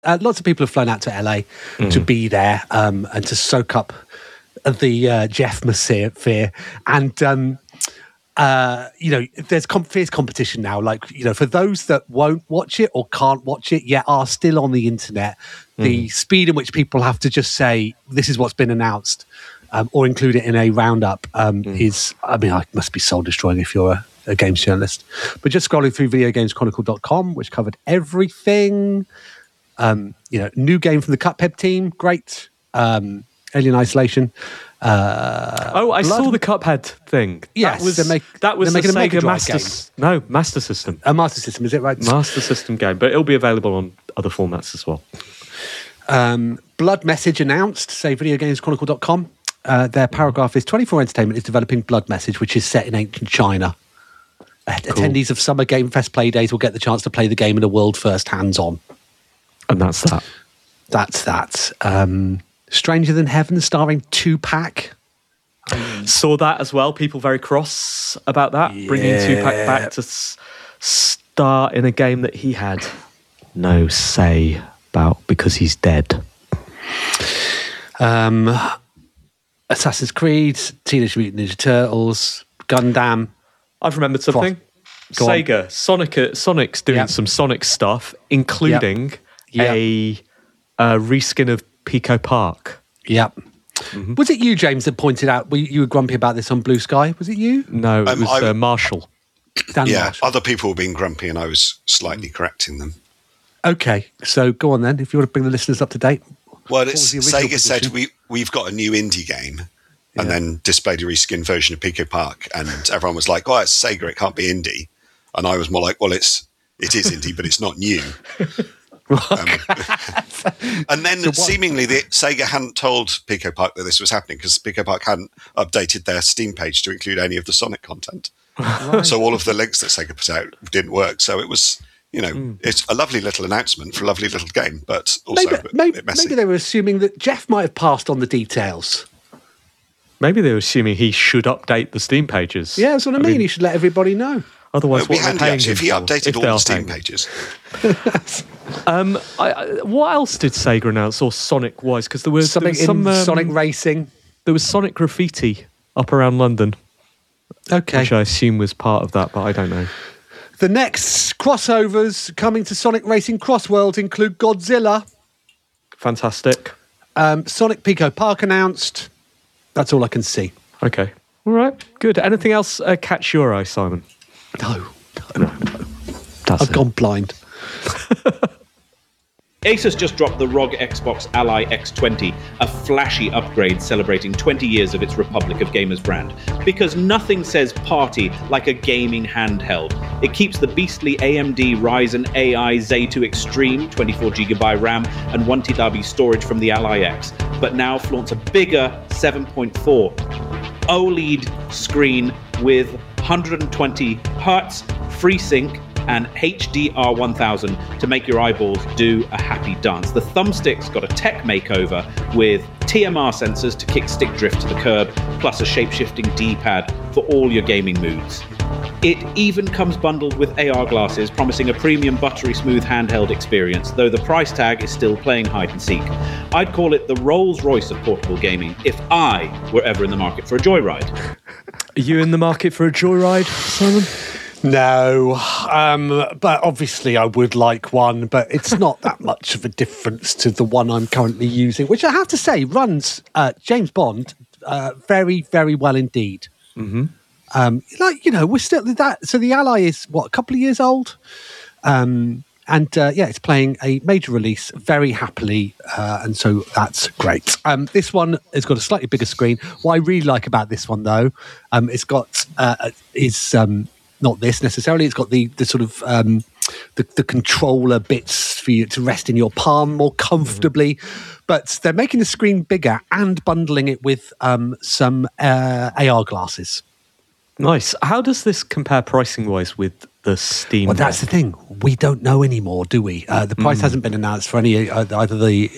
lots of people have flown out to LA to be there and to soak up the Jeff-mosphere. And, there's fierce competition now. Like, for those that won't watch it or can't watch it yet are still on the internet, the speed in which people have to just say, this is what's been announced, or include it in a roundup is, I must be soul destroying if you're a games journalist. But just scrolling through videogameschronicle.com, which covered everything. New game from the Cuphead team, great. Alien Isolation. I saw the Cuphead thing. Yes, that was a Sega Master game. No, Master System. A Master System, is it right? Master System game, but it'll be available on other formats as well. Blood Message announced, say videogameschronicle.com. Their paragraph is 24 Entertainment is developing Blood Message, which is set in ancient China. Cool. Attendees of Summer Game Fest Play Days will get the chance to play the game in a world first, hands-on. And that's that. That's that. Stranger Than Heaven, starring Tupac. Saw that as well. People very cross about that. Yeah. Bringing Tupac back to star in a game that he had no say about because he's dead. Assassin's Creed, Teenage Mutant Ninja Turtles, Gundam. I've remembered something. Sega, Sonic's doing some Sonic stuff, including a reskin of Pico Park. Yep. Mm-hmm. Was it you, James, that pointed out, you were grumpy about this on Blue Sky? Was it you? No, it was Marshall. Marshall. Other people were being grumpy and I was slightly correcting them. Okay, so go on then, if you want to bring the listeners up to date. Well, Sega said we've got a new indie game and then displayed a reskin version of Pico Park, and everyone was like, it's Sega, it can't be indie. And I was more like, well, it is indie, but it's not new. And then seemingly Sega hadn't told Pico Park that this was happening because Pico Park hadn't updated their Steam page to include any of the Sonic content. Right. So all of the links that Sega put out didn't work. So it was, it's a lovely little announcement for a lovely little game, but also a bit messy. Maybe they were assuming that Jeff might have passed on the details. Maybe they were assuming he should update the Steam pages. Yeah, that's what I mean. He should let everybody know. Otherwise, what are they paying if he updated all the Steam pages. What else did Sega announce, or Sonic-wise? Because there was something in Sonic Racing. There was Sonic Graffiti up around London. Okay. Which I assume was part of that, but I don't know. The next crossovers coming to Sonic Racing Cross Worlds include Godzilla. Fantastic. Sonic Pico Park announced. That's all I can see. Okay. All right. Good. Anything else catch your eye, Simon? No. I've gone blind. Asus just dropped the ROG Xbox Ally X20, a flashy upgrade celebrating 20 years of its Republic of Gamers brand. Because nothing says party like a gaming handheld. It keeps the beastly AMD Ryzen AI Zen2 Extreme 24GB RAM and 1TB storage from the Ally X, but now flaunts a bigger 7.4 OLED screen with 120 Hz, FreeSync, and HDR1000 to make your eyeballs do a happy dance. The thumbstick's got a tech makeover with TMR sensors to kick stick drift to the curb, plus a shape-shifting D-pad for all your gaming moods. It even comes bundled with AR glasses, promising a premium buttery smooth handheld experience, though the price tag is still playing hide and seek. I'd call it the Rolls-Royce of portable gaming if I were ever in the market for a joyride. Are you in the market for a joyride, Simon? No, but obviously I would like one, but it's not that much of a difference to the one I'm currently using, which I have to say runs James Bond very, very well indeed. Mm-hmm. We're still that. So the Ally is a couple of years old, and it's playing a major release very happily, and so that's great. This one has got a slightly bigger screen. What I really like about this one, though, it's got not this necessarily. It's got the sort of the controller bits for you to rest in your palm more comfortably. Mm-hmm. But they're making the screen bigger and bundling it with some AR glasses. Nice. How does this compare pricing-wise with the Steam? Well, that's the thing. We don't know anymore, do we? The price hasn't been announced for any either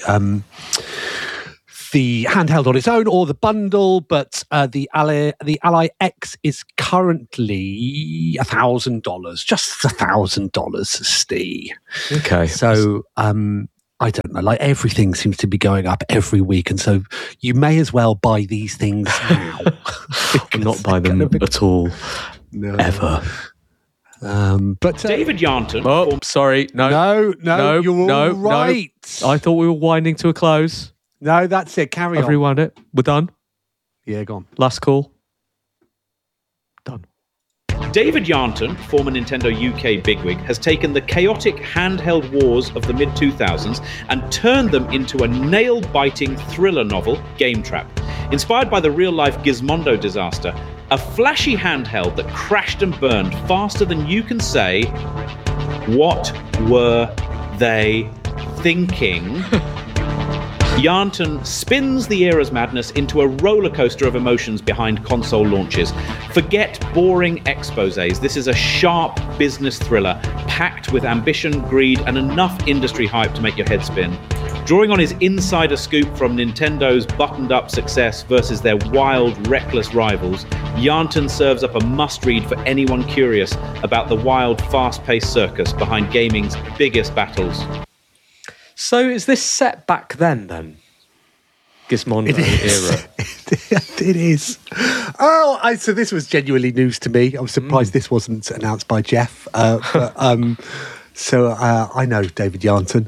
the handheld on its own or the bundle, but the Ally X is currently $1,000, just $1,000, Steve. Okay. So I don't know, like everything seems to be going up every week, and so you may as well buy these things now. Not buy them at all, ever. But David Yarnton. Oh, sorry. No, you're all right. No. I thought we were winding to a close. No, that's it. Carry on. I've rewound it. We're done. Yeah, go on. Last call. Done. David Yarnton, former Nintendo UK bigwig, has taken the chaotic handheld wars of the mid-2000s and turned them into a nail-biting thriller novel, Game Trap. Inspired by the real-life Gizmondo disaster, a flashy handheld that crashed and burned faster than you can say, what were they thinking? Yarnton spins the era's madness into a roller coaster of emotions behind console launches. Forget boring exposés. This is a sharp business thriller packed with ambition, greed, and enough industry hype to make your head spin. Drawing on his insider scoop from Nintendo's buttoned-up success versus their wild, reckless rivals, Yarnton serves up a must-read for anyone curious about the wild, fast-paced circus behind gaming's biggest battles. So is this set back then? Gizmondo era. It is. Oh, so this was genuinely news to me. I was surprised this wasn't announced by Jeff. So I know David Yarnton.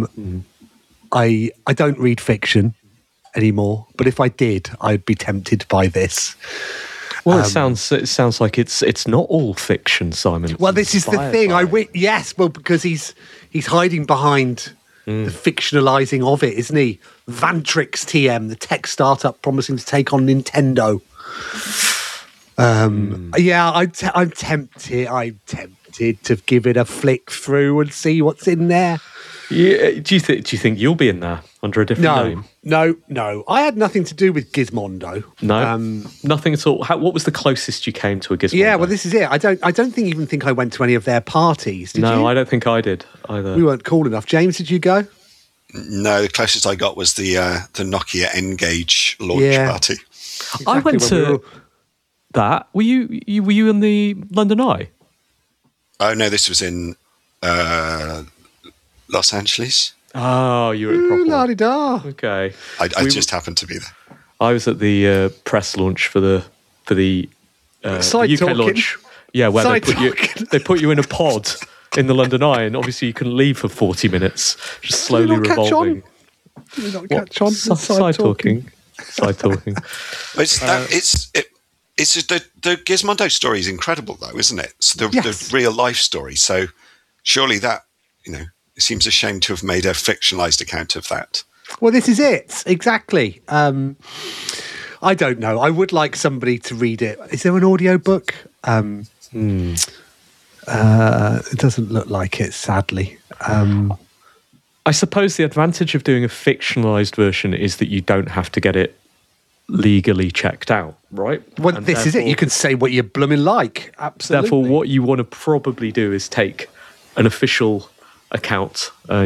I don't read fiction anymore, but if I did, I'd be tempted by this. Well, it sounds like it's not all fiction, Simon. Well, this is the thing. Yes, well, because he's hiding behind the fictionalizing of it, isn't he? Vantrix TM, the tech startup promising to take on Nintendo. Yeah, I'm tempted. I'm tempted to give it a flick through and see what's in there. Yeah, do you think you'll be in there under a different name? No. I had nothing to do with Gizmondo. No, nothing at all. What was the closest you came to a Gizmondo? Yeah, well, this is it. I don't even think I went to any of their parties. Did you? No, I don't think I did either. We weren't cool enough. James, did you go? No, the closest I got was the Nokia N-Gage launch party. Exactly, I went to that. Were you in the London Eye? Oh no, this was in Los Angeles. Oh, you were at the proper la-di-da. Okay. I just happened to be there. I was at the press launch for the UK launch. Yeah, where they put you in a pod in the London Eye, and obviously you can leave for 40 minutes, just slowly revolving. Did you not catch on? Side talking. Side talking. It's the Gizmondo story is incredible, though, isn't it? It's the real life story. So surely that, it seems a shame to have made a fictionalized account of that. Well, this is it. Exactly. I don't know. I would like somebody to read it. Is there an audio book? It doesn't look like it, sadly. I suppose the advantage of doing a fictionalized version is that you don't have to get it legally checked out, right? Well, this is it. You can say what you're blooming like. Absolutely. Therefore, what you want to probably do is take an official account, a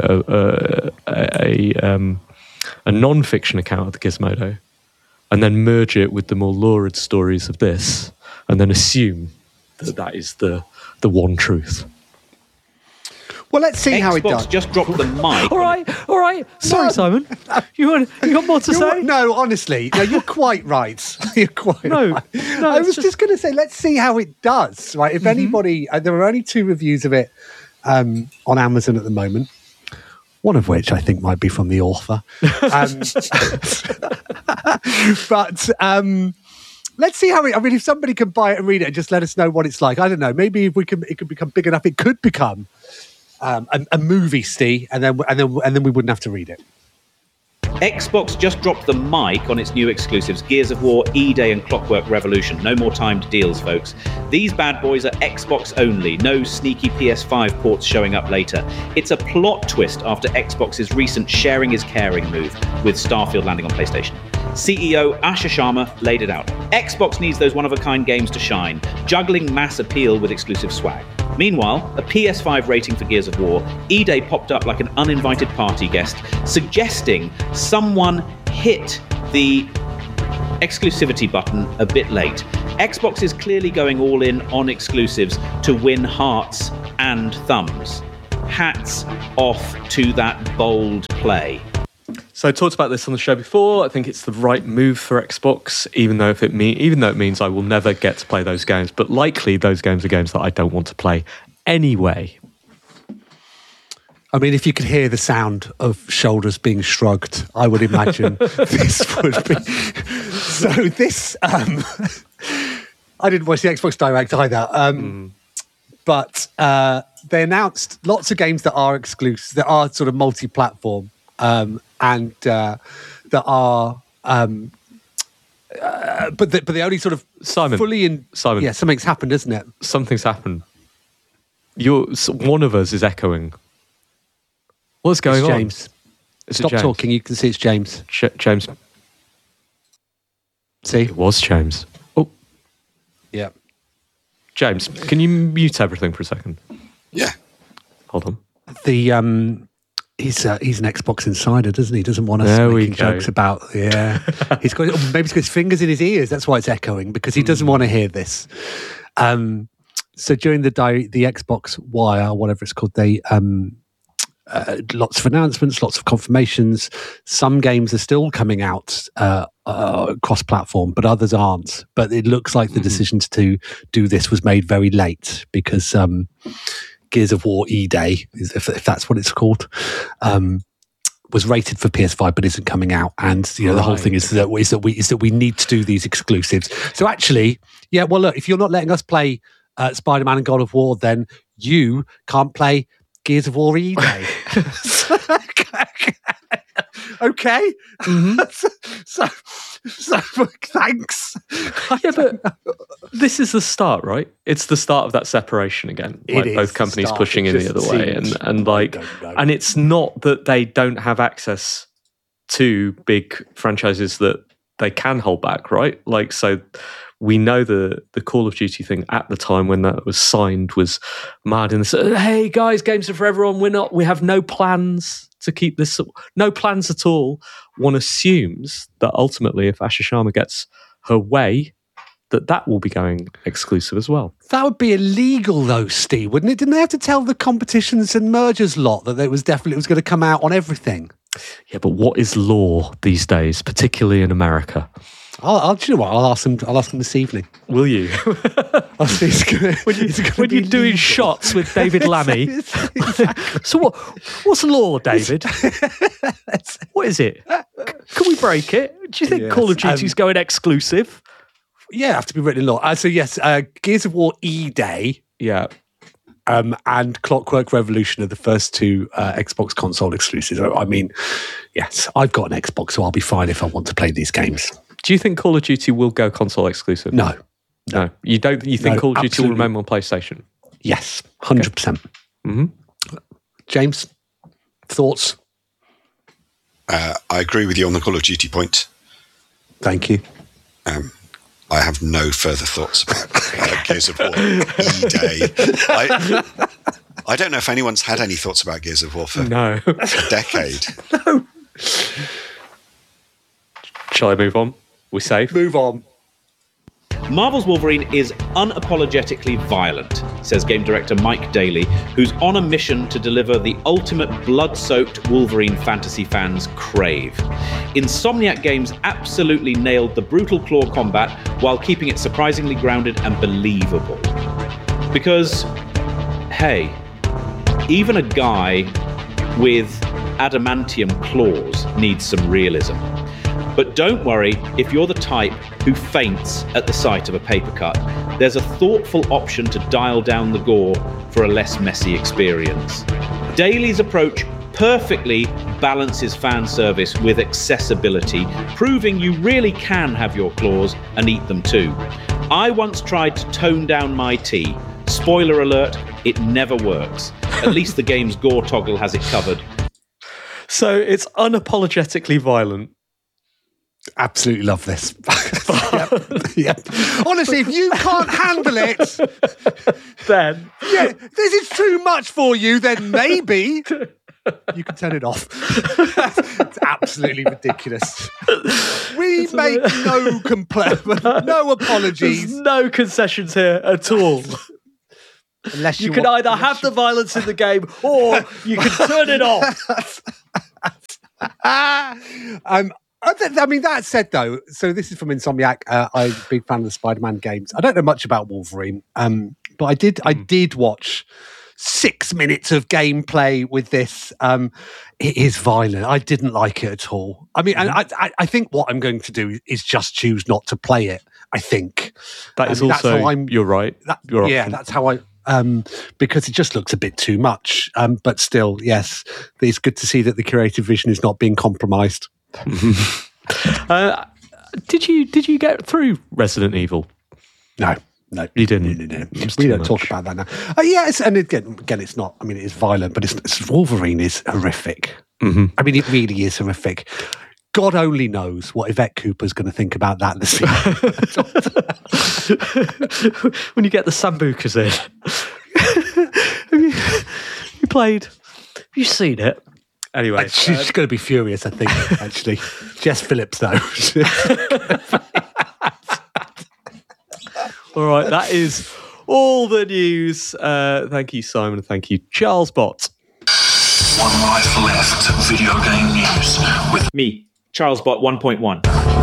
non-fiction account of the Gizmodo, and then merge it with the more lurid stories of this, and then assume that is the one truth. Well, let's see how it does. Xbox just dropped the mic. All right. Sorry, Simon. You got more to say? No, honestly, you're quite right. You're quite right. No, I was just going to say, let's see how it does. Right? If anybody, there are only 2 reviews of it on Amazon at the moment. One of which I think might be from the author. But let's see how it. I mean, if somebody can buy it and read it, and just let us know what it's like. I don't know. Maybe if it could become big enough, it could become a movie, Steve, and then we wouldn't have to read it. Xbox just dropped the mic on its new exclusives, Gears of War, E-Day and Clockwork Revolution. No more timed deals, folks. These bad boys are Xbox only. No sneaky PS5 ports showing up later. It's a plot twist after Xbox's recent sharing is caring move with Starfield landing on PlayStation. CEO Asher Sharma laid it out. Xbox needs those one-of-a-kind games to shine, juggling mass appeal with exclusive swag. Meanwhile, a PS5 rating for Gears of War, E-Day popped up like an uninvited party guest, suggesting someone hit the exclusivity button a bit late. Xbox is clearly going all in on exclusives to win hearts and thumbs. hats off to that bold play. So I talked about this on the show before. I think it's the right move for Xbox, even though it means I will never get to play those games. But likely those games are games that I don't want to play anyway. I mean, if you could hear the sound of shoulders being shrugged, I would imagine this would be. So this, I didn't watch the Xbox Direct either, but they announced lots of games that are exclusive, that are sort of multi-platform. And that are, but they only sort of fully in. Simon, yeah, something's happened, isn't it? Something's happened. One of us is echoing. What's going on? James. Stop talking. You can see it's James. James. See, it was James. Oh, yeah. James, can you mute everything for a second? Yeah. Hold on. He's an Xbox insider, doesn't he? He doesn't want us making jokes about. Yeah, maybe he's got his fingers in his ears. That's why it's echoing, because he doesn't want to hear this. So during the Xbox Wire, whatever it's called, they lots of announcements, lots of confirmations. Some games are still coming out cross-platform, but others aren't. But it looks like the decision to do this was made very late because. Gears of War E-Day, if that's what it's called, was rated for PS5 but isn't coming out, and the whole thing is that we need to do these exclusives. So actually, yeah, well, look, if you're not letting us play Spider-Man and God of War, then you can't play Gears of War E-Day. Okay. So thanks. Yeah, but this is the start, right? It's the start of that separation again. Like both companies pushing in the other way, and it's not that they don't have access to big franchises that they can hold back, right? Like, so we know the Call of Duty thing at the time when that was signed was mad and said, "Hey guys, games are for everyone. We have no plans to keep this, no plans at all." One assumes that ultimately, if Asher Sharma gets her way, that will be going exclusive as well. That would be illegal, though, Steve, wouldn't it? Didn't they have to tell the competitions and mergers lot that it was going to come out on everything? Yeah, but what is law these days, particularly in America? Do you know what? I'll ask him this evening. Will you? I'll see. When you're doing shots with David Lammy. Exactly. So what's law, David? What is it? Can we break it? Do you think Call of Duty's going exclusive? Yeah, have to be written in law. So yes, Gears of War E-Day. Yeah. And Clockwork Revolution are the first two Xbox console exclusives. I mean, yes, I've got an Xbox, so I'll be fine if I want to play these games. Do you think Call of Duty will go console exclusive? No. You don't. You think Call of Duty will remain on PlayStation? Yes, 100%. Okay. James, thoughts? I agree with you on the Call of Duty point. Thank you. I have no further thoughts about Gears of War E-Day. I don't know if anyone's had any thoughts about Gears of War for a decade. No. Shall I move on? We safe? Move on. Marvel's Wolverine is unapologetically violent, says game director Mike Daly, who's on a mission to deliver the ultimate blood-soaked Wolverine fantasy fans crave. Insomniac Games absolutely nailed the brutal claw combat while keeping it surprisingly grounded and believable. Because, hey, even a guy with adamantium claws needs some realism. But don't worry if you're the type who faints at the sight of a paper cut. There's a thoughtful option to dial down the gore for a less messy experience. Daly's approach perfectly balances fan service with accessibility, proving you really can have your claws and eat them too. I once tried to tone down my tea. Spoiler alert, it never works. At least the game's gore toggle has it covered. So it's unapologetically violent. Absolutely love this. Yep. Honestly, if you can't handle it, then this is too much for you, then maybe you can turn it off. It's absolutely ridiculous. We make no complaint, no apologies. There's no concessions here at all. Unless you can either have the violence in the game or you can turn it off. I mean, that said, though, so this is from Insomniac. I'm a big fan of the Spider-Man games. I don't know much about Wolverine, but I did watch 6 minutes of gameplay with this. It is violent. I didn't like it at all. I mean, and I think what I'm going to do is just choose not to play it. I think that is also. You're right. That's how I. Because it just looks a bit too much. But still, yes, it's good to see that the creative vision is not being compromised. Did you get through Resident Evil? No, you didn't. No. We don't talk about that now. Yes, and again, it's not. I mean, it is violent, but it's Wolverine is horrific. Mm-hmm. I mean, it really is horrific. God only knows what Yvette Cooper's going to think about that in the scene. When you get the Sambucas in. Have you seen it? Anyway. She's going to be furious, I think, actually. Jess Phillips, though. All right, that is all the news. Thank you, Simon. Thank you, Charles Bott. One Life Left video game news with me, Charles Bott 1.1.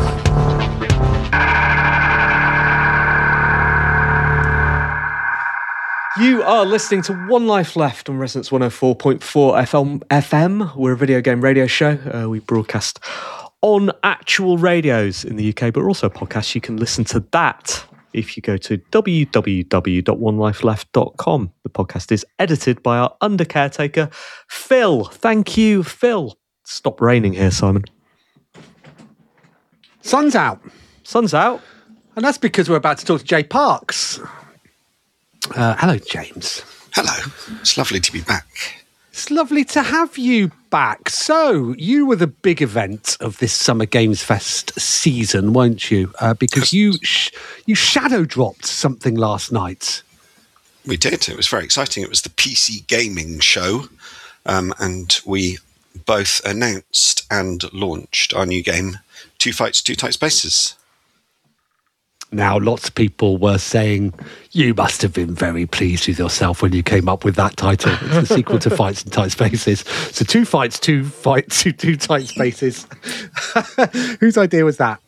You are listening to One Life Left on Resonance 104.4 FM. We're a video game radio show. We broadcast on actual radios in the UK, but we're also a podcast. You can listen to that if you go to www.onelifeleft.com. The podcast is edited by our under caretaker, Phil. Thank you, Phil. Stop raining here, Simon. Sun's out. Sun's out. And that's because we're about to talk to Jay Parks. Hello, James. Hello. It's lovely to be back. It's lovely to have you back. So, you were the big event of this Summer Games Fest season, weren't you? Because you shadow dropped something last night. We did. It was very exciting. It was the PC Gaming Show, and we both announced and launched our new game, Two Fights, Two Tight Spaces. Now, lots of people were saying, you must have been very pleased with yourself when you came up with that title. It's the sequel to Fights in Tight Spaces. So Two Fights, Two Tight Spaces. Whose idea was that?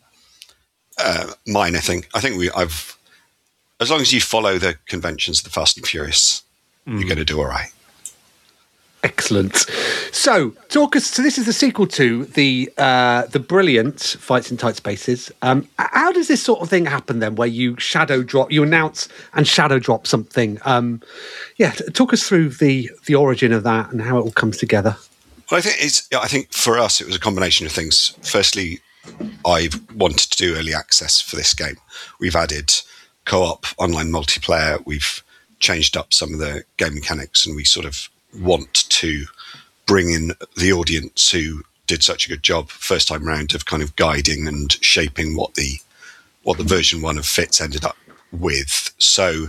Mine, I think. I think I've, as long as you follow the conventions of the Fast and Furious, you're going to do all right. Excellent. So, talk us. So, this is the sequel to the brilliant Fights in Tight Spaces. How does this sort of thing happen then, where you announce and shadow drop something? Talk us through the origin of that and how it all comes together. Well, I think for us it was a combination of things. Firstly, I've wanted to do early access for this game. We've added co-op online multiplayer. We've changed up some of the game mechanics, and we sort of want to bring in the audience who did such a good job first time round of kind of guiding and shaping what the version 1 of Fits ended up with. So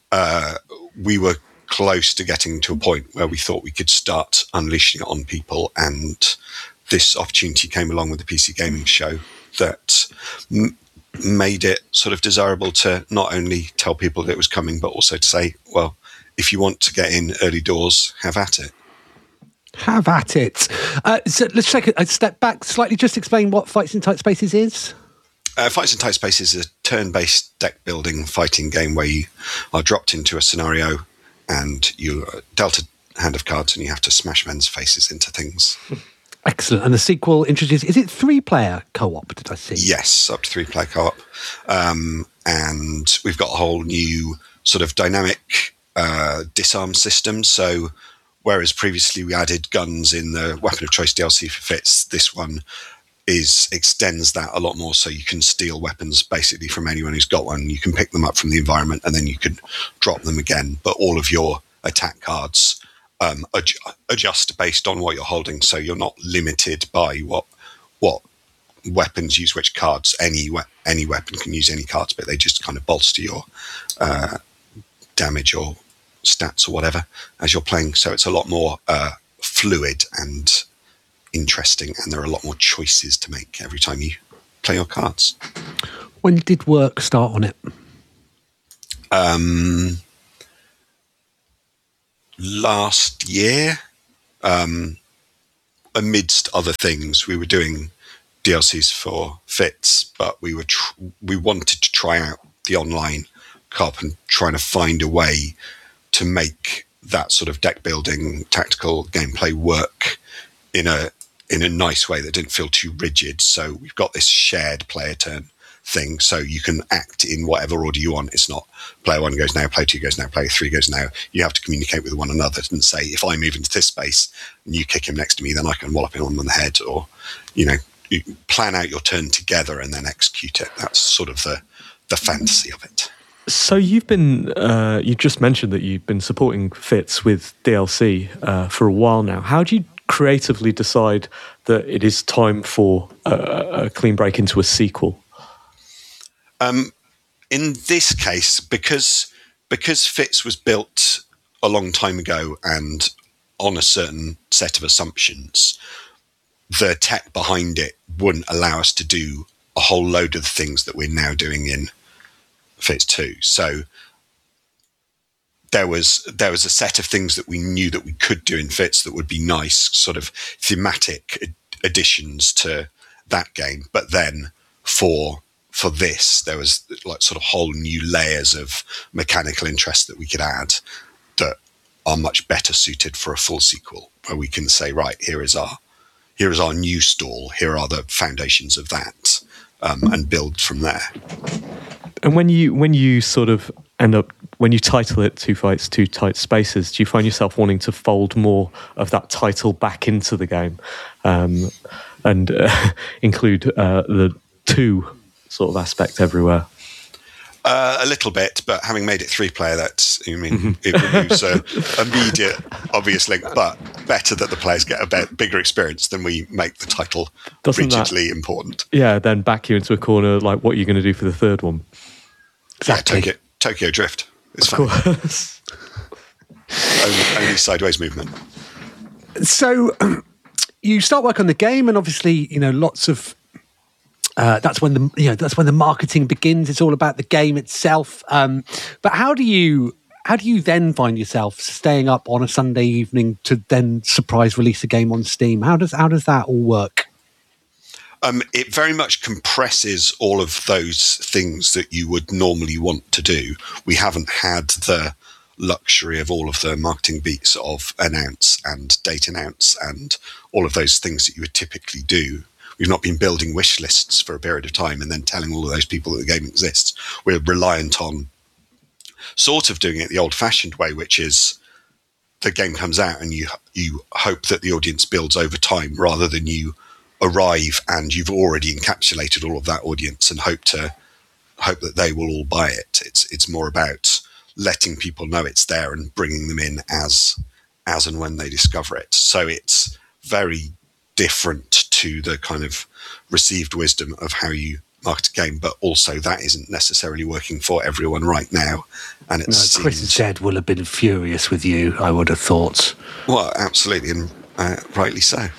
we were close to getting to a point where we thought we could start unleashing it on people, and this opportunity came along with the PC Gaming Show that made it sort of desirable to not only tell people that it was coming, but also to say, well, if you want to get in early doors, have at it. Have at it. So let's take a step back slightly. Just explain what Fights in Tight Spaces is. Fights in Tight Spaces is a turn-based deck-building fighting game where you are dropped into a scenario and you're dealt a hand of cards and you have to smash men's faces into things. Excellent. And the sequel introduces... Is it 3-player co-op, did I see? Yes, up to 3-player co-op. And we've got a whole new sort of dynamic... disarm system. So whereas previously we added guns in the Weapon of Choice DLC for Fits, this one extends that a lot more, so you can steal weapons basically from anyone who's got one. You can pick them up from the environment and then you can drop them again, but all of your attack cards adjust based on what you're holding, so you're not limited by what weapons use which cards. Any weapon can use any cards, but they just kind of bolster your damage or stats or whatever as you're playing. So it's a lot more fluid and interesting, and there are a lot more choices to make every time you play your cards. When did work start on it? last year. Amidst other things, we were doing DLCs for Fits, but we wanted to try out the online co-op and trying to find a way to make that sort of deck building tactical gameplay work in a nice way that didn't feel too rigid. So we've got this shared player turn thing, so you can act in whatever order you want. It's not player 1 goes now, player 2 goes now, player 3 goes now. You have to communicate with one another and say, if I move into this space and you kick him next to me, then I can wallop him on the head, or you plan out your turn together and then execute it. That's sort of the fantasy of it. So you've been, you just mentioned that you've been supporting Fits with DLC for a while now. How do you creatively decide that it is time for a clean break into a sequel? In this case, because Fits was built a long time ago and on a certain set of assumptions, the tech behind it wouldn't allow us to do a whole load of the things that we're now doing in Fits 2. So there was a set of things that we knew that we could do in Fits that would be nice, sort of thematic additions to that game. But then for this, there was like sort of whole new layers of mechanical interest that we could add that are much better suited for a full sequel, where we can say, right, here is our new stall, here are the foundations of that, and build from there. And when you sort of end up, when you title it Two Fights, Two Tight Spaces, do you find yourself wanting to fold more of that title back into the game, and include the two sort of aspect everywhere? A little bit, but having made it 3-player, it removes an immediate obvious link, but better that the players get a bigger experience than we make the title rigidly important. Yeah, then back you into a corner, like what are you going to do for the third one? Exactly. Yeah, Tokyo Drift. It's fun. only sideways movement. So you start work on the game, and obviously, lots of that's when the marketing begins. It's all about the game itself. But how do you then find yourself staying up on a Sunday evening to then surprise release a game on Steam? How does that all work? It very much compresses all of those things that you would normally want to do. We haven't had the luxury of all of the marketing beats of announce and date announce and all of those things that you would typically do. We've not been building wish lists for a period of time and then telling all of those people that the game exists. We're reliant on sort of doing it the old-fashioned way, which is the game comes out and you hope that the audience builds over time, rather than you arrive and you've already encapsulated all of that audience and hope that they will all buy it. It's more about letting people know it's there and bringing them in as and when they discover it. So it's very different to the kind of received wisdom of how you market a game, but also that isn't necessarily working for everyone right now. And it's Chris Zed will have been furious with you, I would have thought. Well, absolutely, and rightly so.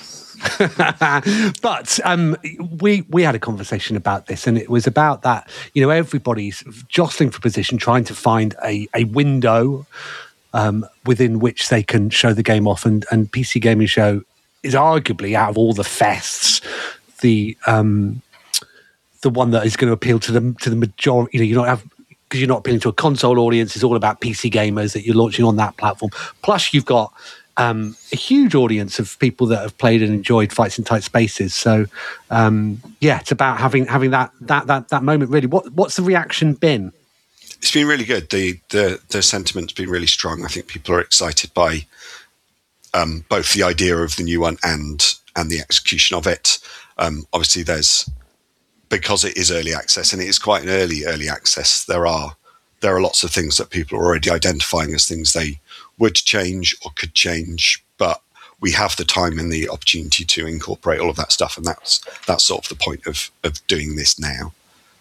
But we had a conversation about this, and it was about that, everybody's jostling for position, trying to find a window within which they can show the game off, and PC Gaming Show is arguably, out of all the fests, the one that is going to appeal to the majority. Because you're not appealing to a console audience. It's all about PC gamers that you're launching on that platform. Plus, you've got a huge audience of people that have played and enjoyed Fights in Tight Spaces. So, it's about having that moment. Really, what's the reaction been? It's been really good. The sentiment's been really strong. I think people are excited by both the idea of the new one and the execution of it. Obviously, because it is early access, and it is quite an early access, there are lots of things that people are already identifying as things they would change or could change, but we have the time and the opportunity to incorporate all of that stuff, and that's sort of the point of doing this now.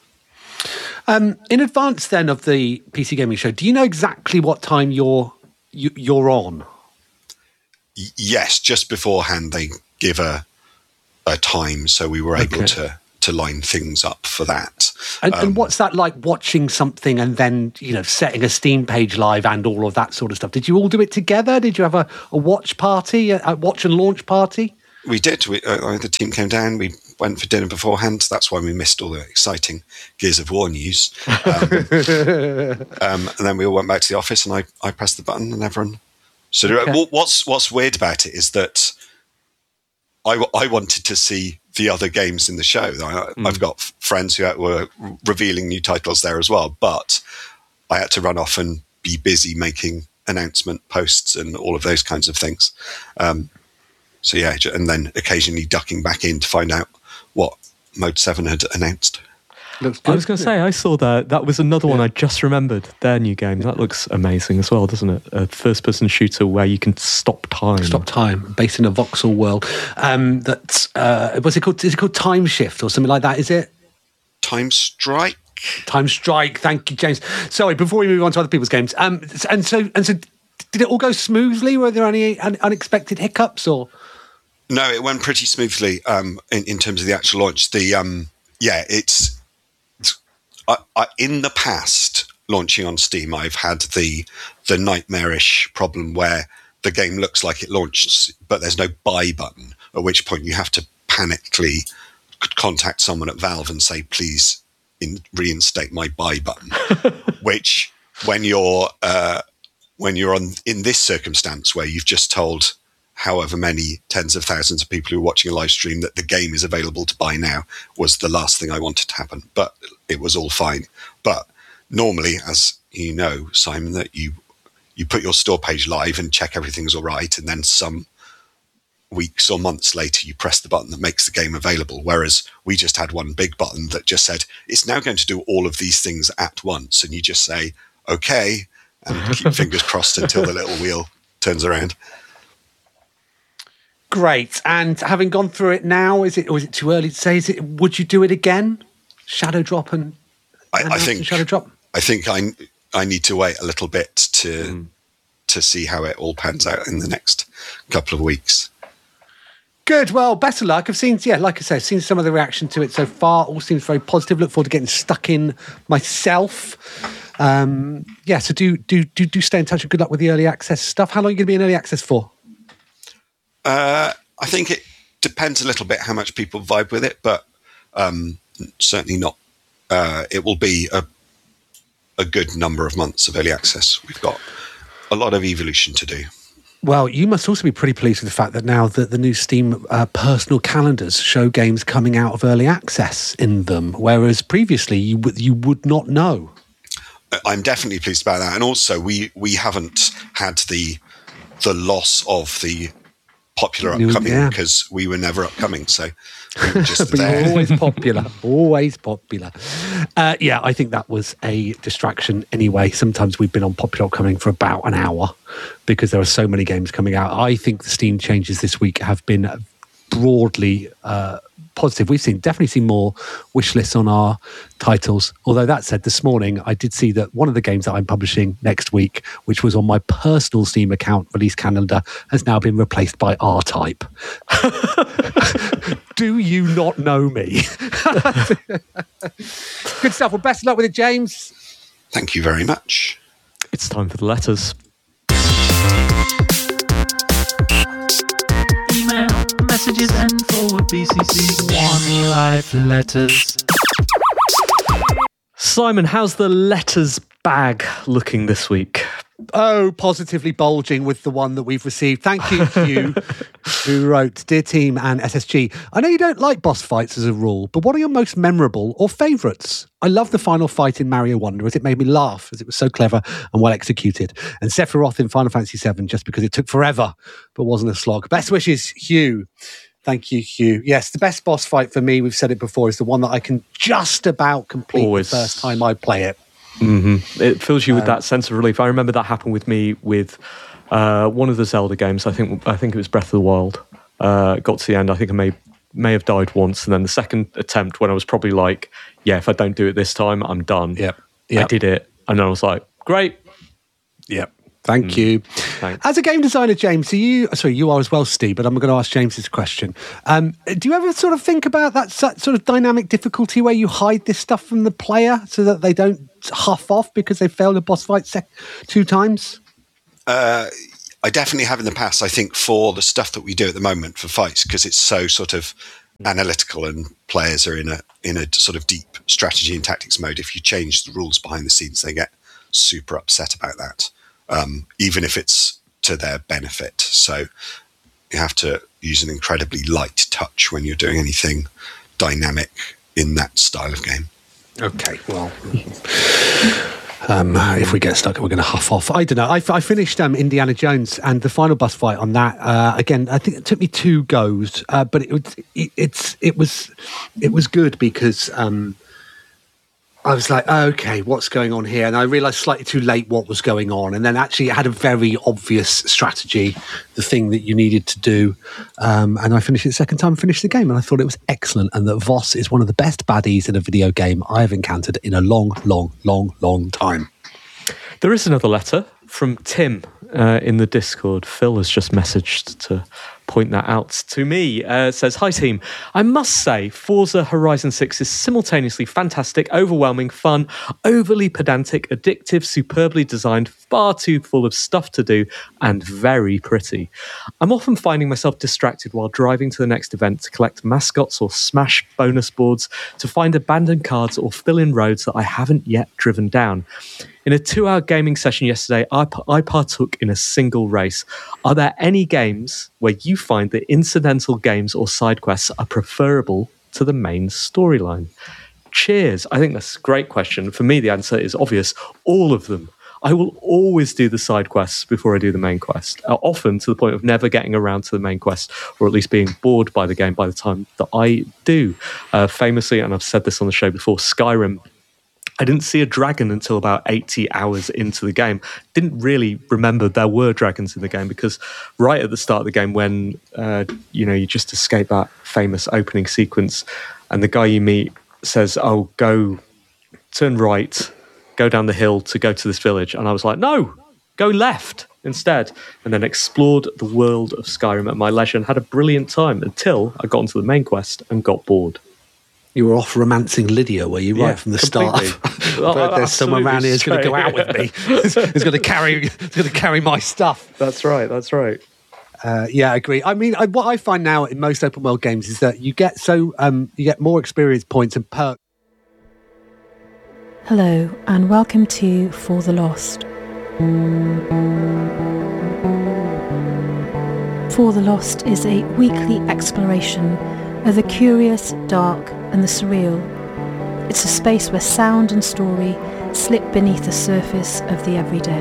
In advance then of the PC Gaming Show, do you know exactly what time you're on? Yes, just beforehand they give a time, so we were able to line things up for that. And what's that like, watching something and then, setting a Steam page live and all of that sort of stuff? Did you all do it together? Did you have a watch party, a watch and launch party? We did. The team came down. We went for dinner beforehand. That's why we missed all the exciting Gears of War news. And then we all went back to the office, and I pressed the button, and everyone. So what's weird about it is that I wanted to see the other games in the show. I've got friends who were revealing new titles there as well, but I had to run off and be busy making announcement posts and all of those kinds of things. So yeah, and then occasionally ducking back in to find out what Mode 7 had announced. I was going to say, I saw that. That was another one I just remembered. Their new game. That looks amazing as well, doesn't it? A first-person shooter where you can stop time. Stop time, based in a voxel world. What's it called? Is it called Time Shift or something like that? Is it? Time Strike. Time Strike. Thank you, James. Sorry, before we move on to other people's games. And so, did it all go smoothly? Were there any unexpected hiccups or? No, it went pretty smoothly. In terms of the actual launch, it's. In the past, launching on Steam, I've had the nightmarish problem where the game looks like it launched, but there's no buy button, at which point you have to panically contact someone at Valve and say, please reinstate my buy button, which when you're in this circumstance where you've just told however many tens of thousands of people who are watching a live stream that the game is available to buy now, was the last thing I wanted to happen. But it was all fine. But normally, as you know, Simon, that you put your store page live and check everything's all right, and then some weeks or months later you press the button that makes the game available, whereas we just had one big button that just said, it's now going to do all of these things at once, and you just say, okay, and keep fingers crossed until the little wheel turns around. Great. And having gone through it now, is it too early to say? Would you do it again? Shadow Drop and I think Shadow Drop? I think I need to wait a little bit to see how it all pans out in the next couple of weeks. Good. Well, better luck. I've seen some of the reaction to it so far. All seems very positive. Look forward to getting stuck in myself. So do stay in touch, and good luck with the early access stuff. How long are you going to be in early access for? I think it depends a little bit how much people vibe with it, but certainly not. It will be a good number of months of early access. We've got a lot of evolution to do. Well, you must also be pretty pleased with the fact that now that the new Steam personal calendars show games coming out of early access in them, whereas previously you would not know. I'm definitely pleased about that, and also we haven't had the loss of the popular upcoming because we were never upcoming, so we were just but there. You're always popular. Always popular. I think that was a distraction anyway. Sometimes we've been on popular upcoming for about an hour because there are so many games coming out. I think the Steam changes this week have been broadly positive. We've definitely seen more wish lists on our titles. Although that said, this morning I did see that one of the games that I'm publishing next week, which was on my personal Steam account release calendar, has now been replaced by R-Type. Do you not know me? Good stuff. Well, best of luck with it, James. Thank you very much. It's time for the letters. Email, messages, and forward BCC One Life letters. Simon, how's the letters bag looking this week? Oh, positively bulging with the one that we've received. Thank you, Hugh, who wrote, Dear Team and SSG, I know you don't like boss fights as a rule, but what are your most memorable or favourites? I love the final fight in Mario Wonder as it made me laugh as it was so clever and well executed. And Sephiroth in Final Fantasy VII just because it took forever but wasn't a slog. Best wishes, Hugh. Thank you, Hugh. Yes, the best boss fight for me, we've said it before, is the one that I can just about complete the first time I play it. Mm-hmm. It fills you with that sense of relief. I remember that happened with me with one of the Zelda games. I think it was Breath of the Wild. Got to the end. I think I may have died once, and then the second attempt, when I was probably like, "Yeah, if I don't do it this time, I'm done." Yep. I did it, and then I was like, "Great." Yep. Thank you. Thanks. As a game designer, James, you are as well, Steve, but I'm going to ask James this question. Do you ever sort of think about that sort of dynamic difficulty where you hide this stuff from the player so that they don't huff off because they failed a boss fight 2 times? I definitely have in the past, I think, for the stuff that we do at the moment for fights, because it's so sort of analytical and players are in a sort of deep strategy and tactics mode. If you change the rules behind the scenes, they get super upset about that, even if it's to their benefit. So you have to use an incredibly light touch when you're doing anything dynamic in that style of game. Okay, well, if we get stuck, we're going to huff off. I don't know. I finished Indiana Jones, and the final boss fight on that. Again, I think it took me 2 goes, but it was good because I was like, okay, what's going on here? And I realised slightly too late what was going on. And then actually it had a very obvious strategy, the thing that you needed to do. And I finished it the second time and finished the game. And I thought it was excellent. And that Voss is one of the best baddies in a video game I have encountered in a long, long, long, long time. There is another letter from Tim in the Discord. Phil has just messaged to point that out to me. Says, "Hi team, I must say Forza Horizon 6 is simultaneously fantastic, overwhelming, fun, overly pedantic, addictive, superbly designed, far too full of stuff to do, and very pretty. I'm often finding myself distracted while driving to the next event to collect mascots or smash bonus boards, to find abandoned cards or fill in roads that I haven't yet driven down. In a 2-hour gaming session yesterday, I partook in a single race. Are there any games where you find that incidental games or side quests are preferable to the main storyline? Cheers." I think that's a great question. For me, the answer is obvious. All of them. I will always do the side quests before I do the main quest, often to the point of never getting around to the main quest, or at least being bored by the game by the time that I do. Famously, and I've said this on the show before, Skyrim, I didn't see a dragon until about 80 hours into the game. Didn't really remember there were dragons in the game because right at the start of the game when you just escape that famous opening sequence and the guy you meet says, "Oh, go turn right, go down the hill to go to this village." And I was like, "No, go left instead." And then explored the world of Skyrim at my leisure and had a brilliant time until I got onto the main quest and got bored. You were off romancing Lydia, were you, right from the start? But there's someone around here who's going to go out with me. Who's going to carry my stuff. That's right. Yeah, I agree. I mean, what I find now in most open world games is that you get more experience points and perks. Hello, and welcome to For the Lost. For the Lost is a weekly exploration of the curious, dark, and the surreal. It's a space where sound and story slip beneath the surface of the everyday.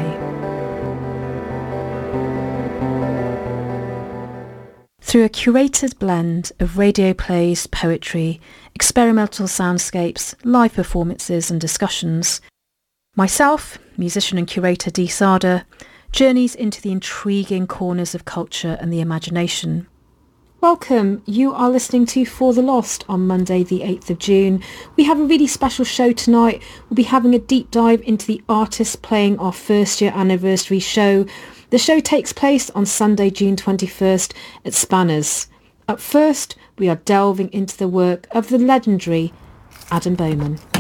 Through a curated blend of radio plays, poetry, experimental soundscapes, live performances and discussions, myself, musician and curator Dee Sada, journeys into the intriguing corners of culture and the imagination. Welcome, you are listening to For the Lost on Monday the 8th of June. We have a really special show tonight. We'll be having a deep dive into the artists playing our first year anniversary show. The show takes place on Sunday, June 21st at Spanners. Up first, we are delving into the work of the legendary Adam Bowman.